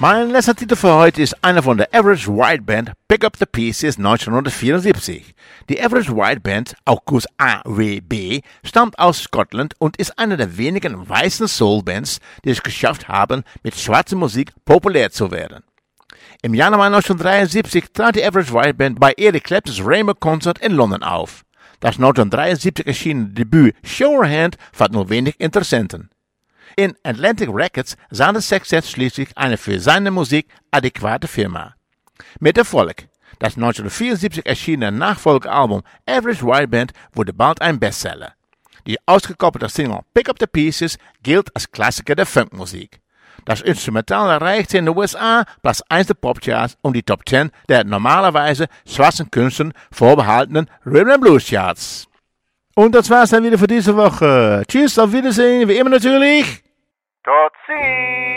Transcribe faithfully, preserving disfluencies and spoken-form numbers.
Mein letzter Titel für heute ist einer von der Average White Band, Pick Up the Pieces neunzehnhundertvierundsiebzig. Die Average White Band, auch kurz A W B, stammt aus Scotland und ist eine der wenigen weißen Soul-Bands, die es geschafft haben, mit schwarzer Musik populär zu werden. Im Januar neunzehnhundertdreiundsiebzig trat die Average White Band bei Eric Claptons Rainbow Concert in London auf. Das neunzehnhundertdreiundsiebzig erschienene Debüt Show Your Hand fand nur wenig Interessenten. In Atlantic Records sah der Sextett schließlich eine für seine Musik adäquate Firma. Mit Erfolg. Das neunzehnhundertvierundsiebzig erschienene Nachfolgealbum Average White Band wurde bald ein Bestseller. Die ausgekoppelte Single Pick Up the Pieces gilt als Klassiker der Funkmusik. Das Instrumental erreichte in den U S A Platz eins der Popcharts und die Top zehn der normalerweise schwarzen Künstlern vorbehaltenen Rhythm and Blues Charts. Und das war's dann wieder für diese Woche. Tschüss, auf Wiedersehen, wie immer natürlich. Tot ziens!